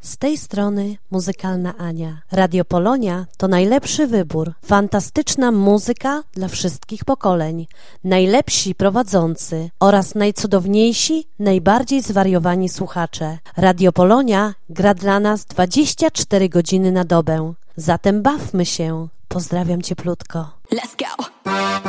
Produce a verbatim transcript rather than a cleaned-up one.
Z tej strony muzykalna Ania. Radio Polonia to najlepszy wybór. Fantastyczna muzyka dla wszystkich pokoleń. Najlepsi prowadzący oraz najcudowniejsi, najbardziej zwariowani słuchacze. Radio Polonia gra dla nas dwadzieścia cztery godziny na dobę. Zatem bawmy się. Pozdrawiam cieplutko. Let's go!